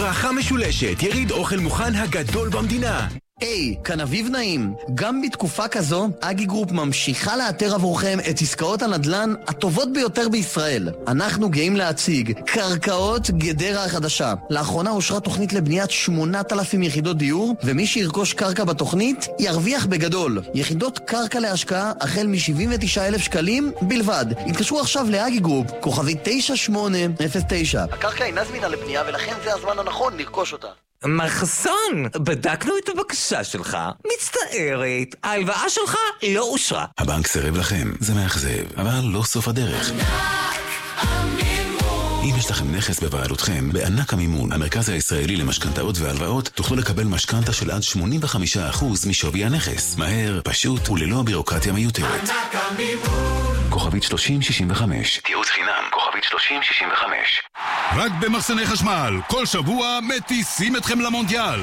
ברכה משולשת, יריד אוכל מוכן הגדול במדינה. היי, כאן אביב נעים. גם בתקופה כזו, אגי גרופ ממשיכה לאתר עבורכם את עסקאות הנדל"ן הטובות ביותר בישראל. אנחנו גאים להציג קרקעות גדרה החדשה. לאחרונה אושרה תוכנית לבניית 8,000 יחידות דיור, ומי שירכוש קרקע בתוכנית ירוויח בגדול. יחידות קרקע להשקעה החל מ-79,000 שקלים בלבד. התקשרו עכשיו לאגי גרופ, כוכבי 9809. הקרקע אינה זמינה לבנייה ולכן זה הזמן הנכון לרכוש אותה. מחסון, בדקנו את הבקשה שלך, מצטערת, ההלוואה שלך לא אושרה. הבנק סירב לכם, זה מאכזב, אבל לא סוף הדרך. אם יש לכם נכס בבעלותכם, בענק המימון, המרכז הישראלי למשכנתאות והלוואות, תוכלו לקבל משכנתה של עד 85% משווי הנכס. מהר, פשוט וללא בירוקרטיה מיותרת. ענק המימון. כוכבית 3065. תיעוץ חינם, כוכבית 3065. רק במחסני חשמל, כל שבוע מטיסים אתכם למונדיאל.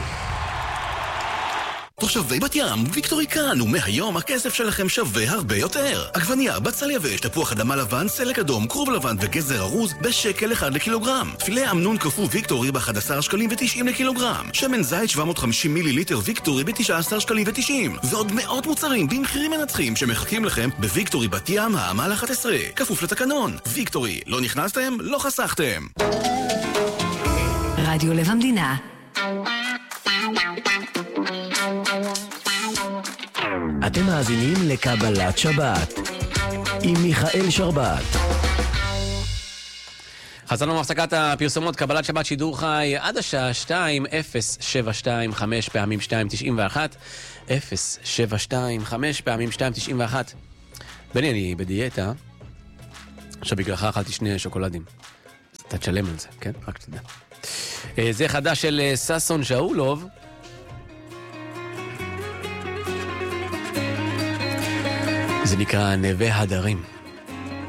תושבי בת ים, ויקטורי כאן, ומהיום הכסף שלכם שווה הרבה יותר. עגבניה, בצל יבש, תפוח אדמה לבן, סלק אדום, כרוב לבן וגזר ארוז בשקל 1 לקילוגרם. פילה אמנון קפוא ויקטורי ב-11 שקלים ו90 לקילוגרם. שמן זית 750 מיליליטר ויקטורי ב-19 שקלים ו90. ועוד מאות מוצרים במחירים מנצחים שמחכים לכם בוויקטורי בת ים העמל 11. כפוף לתקנון. ויקטורי, לא נכנסתם? לא חסכתם. רדיו לב המדינה. אתם מאזינים לקבלת שבת עם מיכאל שרבת. חזרנו מהפסקת הפרסומות, קבלת שבת שידור חי עד השעה 2, 0725 פעמים 291, 0725 פעמים 291. בני, אני בדיאטה, עכשיו בגללך אכלתי 2 שוקולדים. אתה תשלם על זה, כן? רק תדע. זה חדש של ססון שאולוב. זה נקרא נווה הדרים.